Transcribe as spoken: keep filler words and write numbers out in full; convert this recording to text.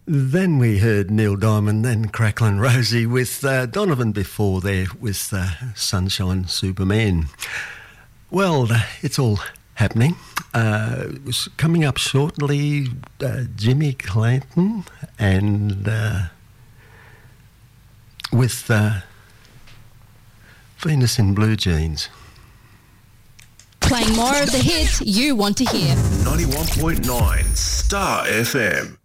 Then we heard Neil Diamond, then Cracklin' Rosie with uh, Donovan before there with uh, Sunshine Superman. Well, uh, it's all happening. Uh, it was coming up shortly, uh, Jimmy Clanton and uh, with uh, Venus in Blue Jeans. Playing more of the hits you want to hear. ninety-one point nine Star F M.